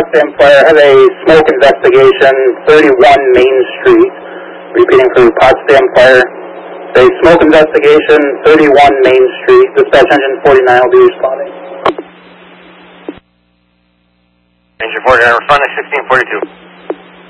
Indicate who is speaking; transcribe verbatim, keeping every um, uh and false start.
Speaker 1: Potsdam Fire, have a smoke investigation, thirty-one Main Street. Repeating for Potsdam Fire. A smoke investigation, thirty-one Main Street. Dispatch engine forty-nine will be responding.
Speaker 2: Engine forty-nine responding, sixteen forty-two.